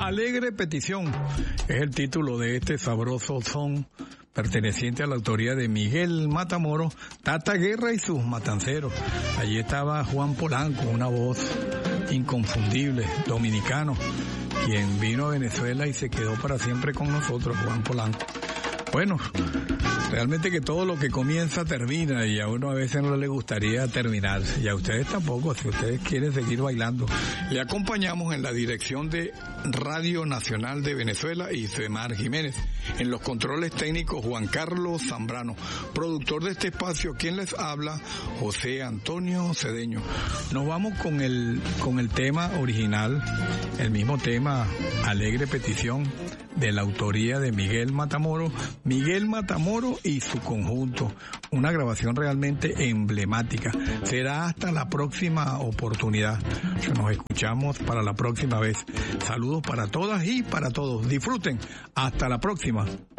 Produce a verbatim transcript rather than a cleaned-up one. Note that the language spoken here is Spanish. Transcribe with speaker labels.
Speaker 1: Alegre petición es el título de este sabroso son perteneciente a la autoría de Miguel Matamoros, Tata Guerra y sus matanceros. Allí estaba Juan Polanco, una voz inconfundible, dominicano, quien vino a Venezuela y se quedó para siempre con nosotros, Juan Polanco. Bueno, realmente que todo lo que comienza termina y a uno a veces no le gustaría terminar y a ustedes tampoco, si ustedes quieren seguir bailando. Le acompañamos en la dirección de Radio Nacional de Venezuela y Semar Jiménez. En los controles técnicos Juan Carlos Zambrano, productor de este espacio, quien les habla, José Antonio Cedeño. Nos vamos con el, con el tema original, el mismo tema, Alegre Petición, de la autoría de Miguel Matamoros, Miguel Matamoros y su conjunto. Una grabación realmente emblemática. Será hasta la próxima oportunidad. Nos escuchamos para la próxima vez. Saludos para todas y para todos. Disfruten. Hasta la próxima.